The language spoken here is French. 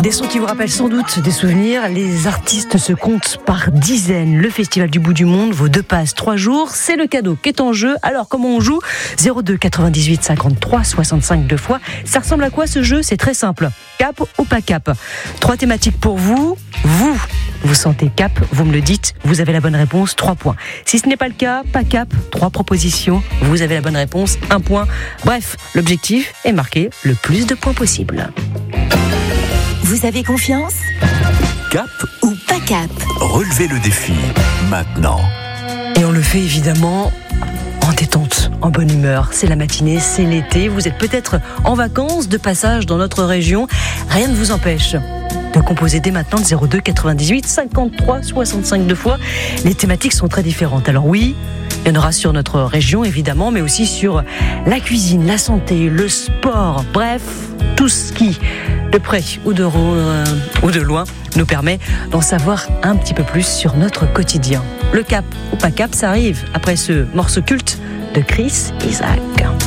Des sons qui vous rappellent sans doute des souvenirs. Les artistes se comptent par dizaines. Le Festival du Bout du Monde vaut 2 passes, 3 jours. C'est le cadeau qui est en jeu. Alors, comment on joue ? 02 98 53 65 2 fois. Ça ressemble à quoi ce jeu ? C'est très simple. Cap ou pas cap ? 3 thématiques pour vous. Vous sentez cap, vous me le dites. Vous avez la bonne réponse, 3 points. Si ce n'est pas le cas, pas cap, 3 propositions. Vous avez la bonne réponse, 1 point. Bref, l'objectif est marquer le plus de points possible. Vous avez confiance ? Cap Ou pas cap ? Relevez le défi, maintenant. Et on le fait évidemment en détente, en bonne humeur. C'est la matinée, c'est l'été. Vous êtes peut-être en vacances, de passage dans notre région. Rien ne vous empêche de composer dès maintenant le 02 98 53 65 2 fois. Les thématiques sont très différentes. Alors oui, il y en aura sur notre région évidemment, mais aussi sur la cuisine, la santé, le sport, bref, tout ce qui, de près ou de loin, nous permet d'en savoir un petit peu plus sur notre quotidien. Le cap ou pas cap, ça arrive après ce morceau culte de Chris Isaak.